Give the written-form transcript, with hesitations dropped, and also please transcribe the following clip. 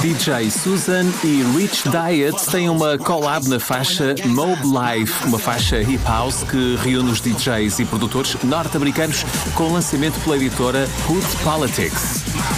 DJ Susan e Rich Diet têm uma collab na faixa Mob Life, uma faixa hip house que reúne os DJs e produtores norte-americanos com o lançamento pela editora Hood Politics.